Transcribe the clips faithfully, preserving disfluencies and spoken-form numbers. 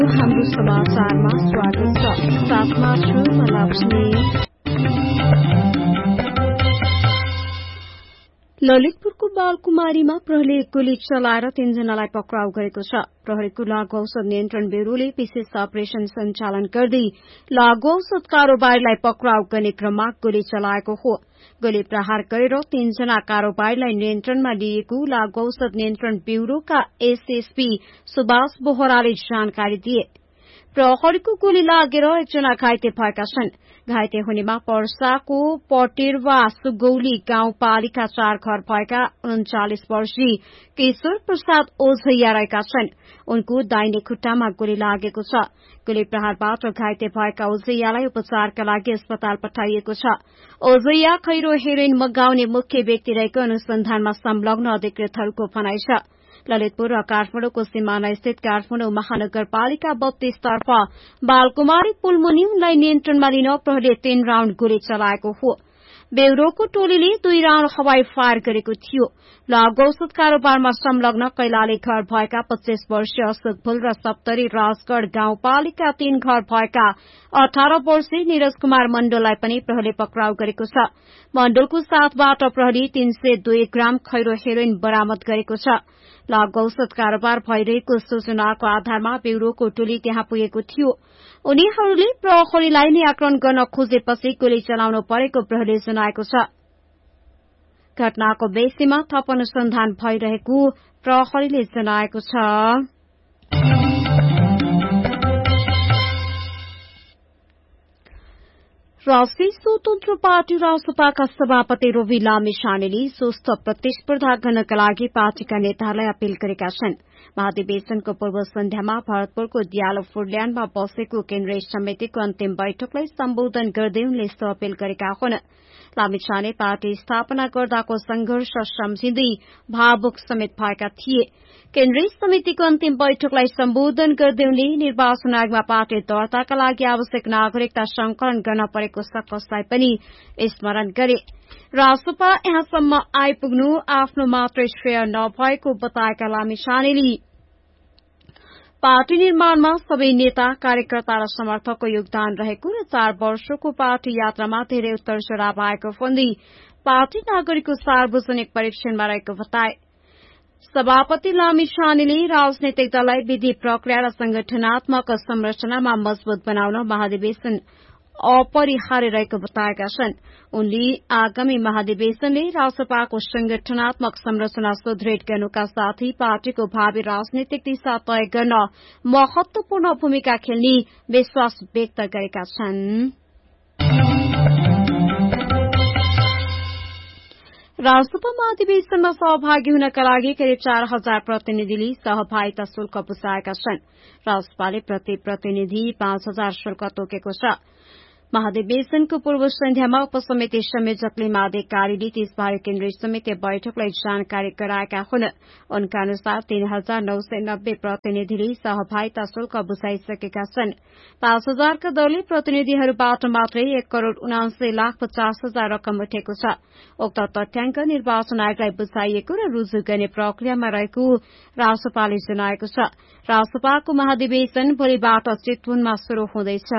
हाम्रो समाचारमा स्वागत छ। साथमा छु म लक्ष्मी। ललितपुरको बालकुमारीमा प्रहरीले गोली चलाएर तीनजनालाई पक्राउ गरेको छ। प्रहरीको लागू औषध नियन्त्रण ब्यूरोले विशेष अपरेशन सञ्चालन गर्दै लागू औषध कारोबारीलाई पक्राउ गर्ने क्रममा गोली चलाएको हो। गोली प्रहार गरेर तीनजना कारोबारीलाई नियन्त्रणमा लिएको लागू औषध नियन्त्रण ब्यूरोका एसएसपी सुभाष बोहराले जानकारी दिए। प्रहरीको गोली लागेर एकजना घाइते भएका छन्। घाइते हुनेमा पर्साको पटेरवा सुगौली गाउँपालिका चार घर भएका उन्चालिस वर्षीय केशर प्रसाद ओझैया रहेका छन्। उनको दाहिने खुट्टामा गोली लागेको छ। गोली प्रहारबाट घाइते भएका ओझैयालाई उपचारका लागि अस्पताल पठाइएको छ। ओझैया खैरो हेरोइन मगाउने मुख्य व्यक्ति रहेको अनुसन्धानमा संलग्न अधिकृतहरूको भनाइ छ। ललितपुर र काठमाडौँको सिमाना स्थित काठमाडौँ महानगरपालिका बत्तीसतर्फ बालकुमारी पुलमुनि उनलाई नियन्त्रणमा लिन प्रहरीले तीन राउण्ड गोली चलाएको हो। ब्यूरोको टोलीले दुई राउण्ड हवाई फायर गरेको थियो। लागू औषध कारोबारमा संलग्न कैलाली घर भएका पच्चीस वर्षीय अशोक भुल र सप्तरी राजगढ़ गाउँपालिका तीन घर भएका अठार वर्षीय निरज कुमार मण्डललाई पनि प्रहरीले पक्राउ गरेको छ। मण्डलको साथबाट प्रहरी तीन सय दुई ग्राम खैरो हेरोइन बरामद गरेको छ। लागू औषध कारोबार भइरहेको सूचनाको आधारमा ब्यूरोको टोली त्यहाँ पुगेको थियो। उनीहरूले प्रहरीलाई नियन्त्रण गर्न खोजेपछि गोली चलाउनु परेको प्रहरीले जनाएको छ। घटनाको विषयमा थप अनुसन्धान भइरहेको प्रहरीले जनाएको छ। राष्ट्रिय स्वतन्त्र पार्टी रासपाका सभापति रवि लामिछानेले स्वस्थ प्रतिस्पर्धा गर्नका लागि पार्टीका नेताहरूलाई अपील गरेका छन्। महाधिवेशनको पूर्व सन्ध्यामा भरतपुरको दियालो फुडल्याण्डमा बसेको केन्द्रीय समितिको अन्तिम बैठकलाई सम्बोधन गर्दै उनले यस्तो अपील गरेका हुन्। लामिछाने पार्टी स्थापना गर्दाको संघर्ष सम्झिँदै भावुक समेत भएका थिए। केन्द्रीय समितिको अन्तिम बैठकलाई सम्बोधन गर्दै उनले निर्वाचन आयोगमा पार्टी दर्ताका लागि आवश्यक नागरिकता संकलन गर्न परेको सकसलाई पनि स्मरण गरे। रासपा यहाँसम्म आइपुग्नु आफ्नो मात्रै श्रेय नभएको बताएका लामिछानेले पार्टी निर्माणमा सबै नेता कार्यकर्ता र समर्थकको योगदान रहेको र चार वर्षको पार्टी यात्रामा धेरै उत्तर चढ़ाव आएको भन्दै पार्टी नागरिकको सार्वजनिक परीक्षणमा रहेको बताए। सभापति लामिछानेले राजनैतिक दललाई विधि प्रक्रिया र संगठनात्मक संरचनामा मजबूत बनाउन महाधिवेशन अपरिहार्य रहेको बताएका छन्। उनले आगामी महाधिवेशनले रासपाको संगठनात्मक संरचना सुदृढ़ गर्नुका साथै पार्टीको भावी राजनैतिक दिशा तय गर्न महत्वपूर्ण भूमिका खेल्ने विश्वास व्यक्त गरेका छन्। राजसभा महाधिवेशनमा सहभागी हुनका लागि करिब चार हजार प्रतिनिधिले सहभागिता शुल्क बुझाएका छन्। राजसभाले प्रति प्रतिनिधि पाँच हजार शुल्क तोकेको छ। महाधिवेशनको पूर्व सन्ध्यामा उपसमिति संयोजकले माधिकारीले त्यसबारे केन्द्रीय समिति बैठकलाई जानकारी गराएका हुन्। उनका अनुसार तीन हजार नौ सय नब्बे प्रतिनिधिले सहभागिता शुल्क बुझाइसकेका छन्। पाँच हजारका दरले प्रतिनिधिहरूबाट मात्रै एक करोड़ उनासी लाख पचास हजार रकम उठेको छ। उक्त तथ्याङ्क निर्वाचन आयोगलाई बुझाइएको र रुजु गर्ने प्रक्रियामा रहेको रासपाले जनाएको छ। रासपाको महाधिवेशन भोलिबाट चितवनमा शुरू हुँदैछ।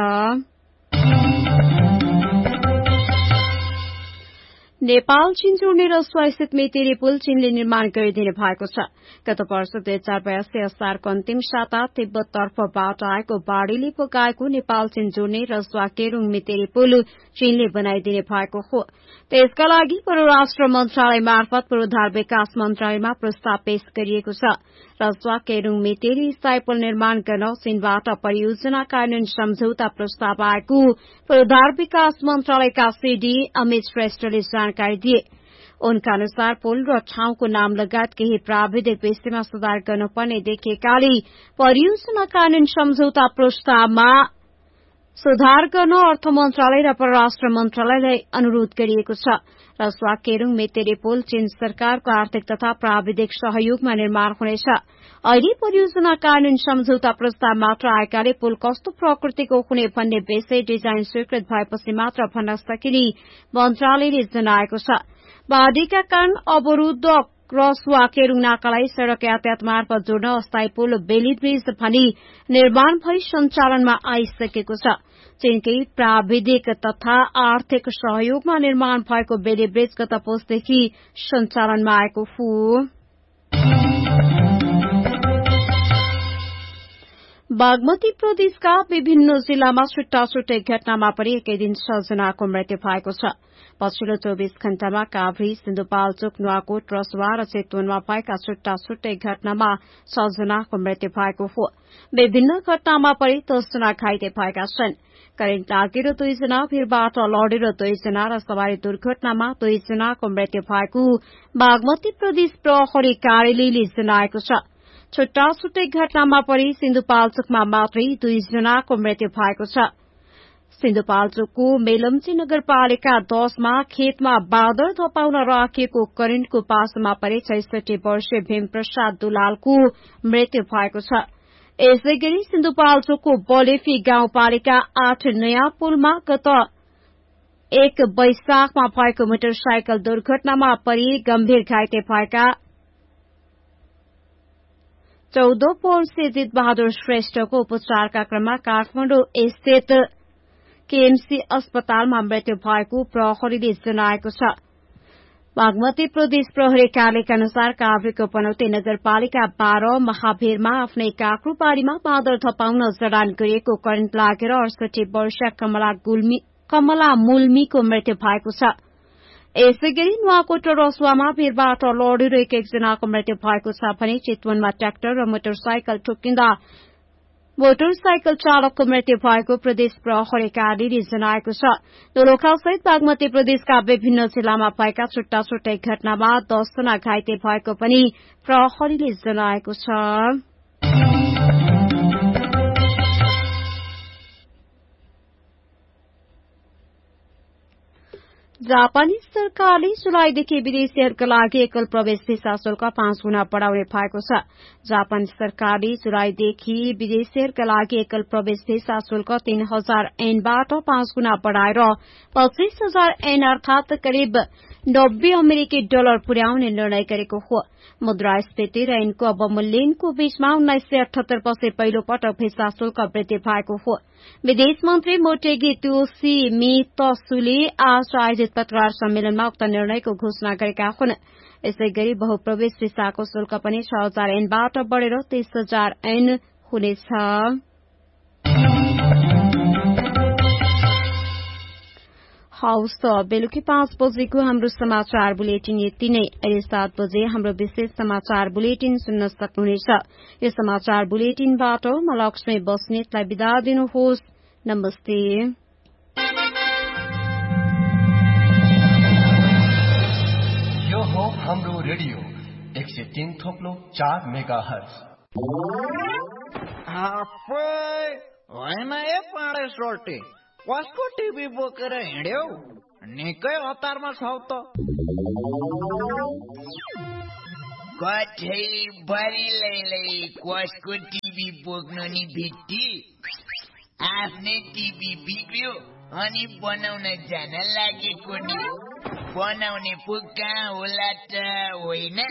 नेपाल चीन जोड्ने रसुवा स्थित मेतेरी पुल चीनले निर्माण गरिदिने भएको छ। गत वर्ष दुई हजार बयासी असारको अन्तिम साता तिब्बततर्फबाट आएको बाढ़ीले पुगाएको नेपाल चीन जोड्ने रसुवा केरूङ मेतेरी पुल चीनले बनाइदिने भएको हो। त्यसका लागि परराष्ट्र मन्त्रालय मार्फत पूर्वाधार विकास मन्त्रालयमा प्रस्ताव पेश गरिएको छ। रसुवा केरूङ मेतेरी स्थायी पुल निर्माण गर्न चीनबाट परियोजना कार्यान्वयन सम्झौता प्रस्ताव आएको पूर्वाधार विकास मन्त्रालयका सीडी अमित श्रेष्ठले जानकारी दिए। उनका अनुसार पुल र ठाउँको नाम लगायत केही प्राविधिक विषयमा सुधार गर्नुपर्ने देखिएकाले परियोजना कार्यान्वयन सम्झौता प्रस्तावमा सुधार गर्न अर्थ मन्त्रालय र परराष्ट्र मन्त्रालयलाई अनुरोध गरिएको छ। रसुवा केरूङ मेतेरी पुल चीन सरकारको आर्थिक तथा प्राविधिक सहयोगमा निर्माण हुनेछ। अहिले परियोजना कार्यान्वयन सम्झौता प्रस्ताव मात्र आएकाले पुल कस्तो प्रकृतिको हुने भन्ने विषय डिजाइन स्वीकृत भएपछि मात्र भन्न सकिने मन्त्रालयले जनाएको छ। बाढ़ीका कारण अवरूद्ध क्रसवा केरुङ नाकालाई सड़क यातायात मार्फत जोड्न अस्थायी पुल बेली ब्रिज भनी निर्माण भई सञ्चालनमा आइसकेको छ। चीनकै प्राविधिक तथा आर्थिक सहयोगमा निर्माण भएको बेली ब्रिज गत पुसदेखि सञ्चालनमा आएको हो। बागमती प्रदेशका विभिन्न जिल्लामा छुट्टा छुट्टै घटनामा पनि एकै दिन छ जनाको मृत्यु भएको छ। पछिल्लो चौबिस घण्टामा काभ्री, सिन्धुपाल्चोक, नुवाकोट, रसुवा र चितवनमा भएका छुट्टा छुट्टै घटनामा छ जनाको मृत्यु भएको हो। विभिन्न घटनामा पनि दस जना घाइते भएका छन्। करेन्ट लागेर दुईजना, भीड़बाट लडेर दुईजना र सवारी दुर्घटनामा दुईजनाको मृत्यु भएको बागमती प्रदेश प्रहरी कार्यालयले जनाएको छ। छुट्टा छुट्टै घटनामा पनि सिन्धुपाल्चोकमा मात्रै दुईजनाको मृत्यु भएको छ। सिन्धुपाल्चोकको मेलम्ची नगरपालिका दशमा खेतमा बादल धपाउन राखिएको करेन्टको पासोमा परे छैसठी वर्षीय भीमप्रसाद दुलालको मृत्यु भएको छ। यसै गरी सिन्धुपाल्चोकको बलेफी गाउँपालिका आठ नयाँ पुलमा गत एक वैशाखमा भएको मोटरसाइकल दुर्घटनामा परि गम्भीर घाइते भएका चौध वर्षीय जित बहादुर श्रेष्ठको उपचारका क्रममा काठमाडौँ स्थित केएमसी अस्पतालमा मृत्यु भएको प्रहरीले जनाएको छ। बागमती प्रदेश प्रहरी कार्यालयका अनुसार काभ्रेको पनौती नगरपालिका बाह्र महावीरमा आफ्नै काँक्रो बारीमा बादल धपाउन जडान गरिएको करेन्ट लागेर अडसठी वर्षीय कमला गुल्मी कमला मुल्मीको मृत्यु भएको छ। यसै गरी नुवाकोट र रसुवामा भीड़बाट लडेर एक एकजनाको मृत्यु भएको छ भने चितवनमा ट्र्याक्टर र मोटरसाइकल ठोकिँदा मोटरसाइकल चालकको मृत्यु भएको प्रदेश प्रहरी कार्यालयले जनाएको छ। दोलखासहित बागमती प्रदेशका विभिन्न जिल्लामा भएका छुट्टा छुट्टै घटनामा दसजना घाइते भएको पनि प्रहरीले जनाएको छ। जापानी सरकारले जुलाईदेखि विदेशीहरूका लागि एकल प्रवेश भिसा शुल्क पाँच गुणा बढ़ाउने भएको छ। जापानी सरकारले जुलाईदेखि विदेशीहरूका लागि एकल प्रवेश भिसा शुल्क तीन हजार ऐनबाट पाँच गुणा बढ़ाएर पच्चीस हजार ऐन अर्थात करिब नब्बे अमेरिकी डलर पुर्याउने निर्णय गरेको हो। मुद्रास्फीति र ऐनको अवमूल्यनको बीचमा उन्नाइस सय अठहत्तर पछि पहिलो पटक भिसा शुल्क वृद्धि भएको हो। विदेश मन्त्री मोटेगी त्योशिमित्सुले आज आयोजित पत्रकार सम्मेलनमा उक्त निर्णयको घोषणा गरेका हुन्। यसै गरी बहुप्रवेश भिसाको शुल्क पनि छ हजार ऐनबाट बढ़ेर तीस हजार ऐन हुनेछ। हौस् त बेलुकी पाँच बजेको हाम्रो समाचार बुलेटिन यति नै। अहिले सात बजे हाम्रो विशेष समाचार बुलेटिन सुन्न सक्नुहुनेछ। यो समाचार बुलेटिनबाट म लक्ष्मी बस्नेतलाई बिदा दिनुहोस्। नमस्ते। यो हो हाम्रो रेडियो एक सय तीन थोप्लो चार मेगा हर्ज। होइन ए पाडे सोल्टे, कसको टिभी बोकेर हिँड्यौ? निकै हतारमा छौ त। कठै बरिलैलै कसको टिभी बोक्नु नि भिट्टी। आफ्नै टिभी बिग्रियो अनि बनाउन जान लागेको नि। बनाउने पो कहाँ होला त होइन?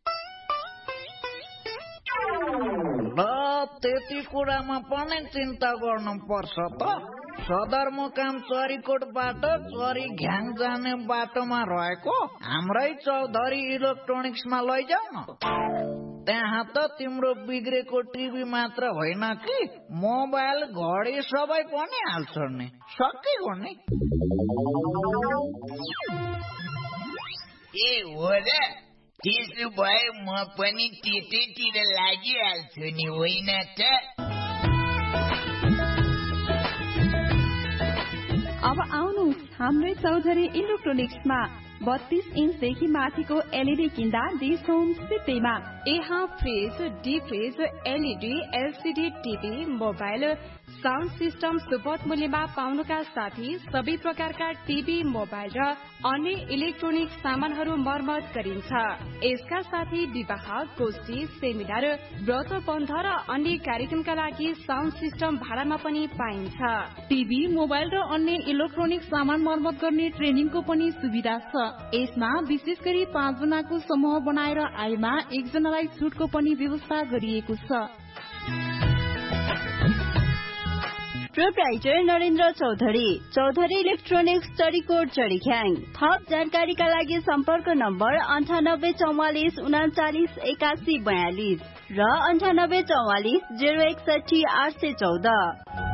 ल त्यति कुरामा पनि चिन्ता गर्नु पर्छ त। सदरमुकाम चरीकोटबाट चरी घ्याङ जाने बाटोमा रहेको हाम्रै चौधरी इलेक्ट्रोनिक्समा लैजाऊ न। त्यहाँ त तिम्रो बिग्रेको टिभी मात्र होइन कि मोबाइल घडी सबै पनि हाल्छ नि। सकिगयो नि। ए हो र, त्यसो भए म पनि त्यतैतिर लागिहाल्छु नि होइन त। अब आउनुहोस् हाम्रै चौधरी इलेक्ट्रोनिक्समा बत्तीस इन्चदेखि माथिको एलईडी किन्दा डिस होम सित्तैमा। यहाँ fridge, deep fridge, LED, LCD TV, mobile, sound system सुपथ मूल्यमा पाउनुका साथै सबै प्रकारका टिभी, मोबाइल र अन्य इलेक्ट्रोनिक सामानहरू मर्मत गरिन्छ। यसका साथै विवाह, गोष्ठी, सेमिनार, व्रत बन्ध र अन्य कार्यक्रमका लागि साउन्ड सिस्टम भाडामा पनि पाइन्छ। टिभी, मोबाइल र अन्य इलेक्ट्रोनिक सामान मर्मत गर्ने ट्रेनिङको पनि सुविधा छ। यसमा विशेष गरी पाँच जनाको समूह बनाएर आएमा एकजनालाई छुटको पनि व्यवस्था गरिएको छ। Proprietor Narendra Chaudhary, Chaudhary electronics, Charikot, चरीख्याङ। थप जानकारीका लागि सम्पर्क नम्बर अन्ठानब्बे चौवालिस उनाचालिस एकासी बयालिस र अन्ठानब्बे चौवालिस जेरो एकसठी आठ सय चौध।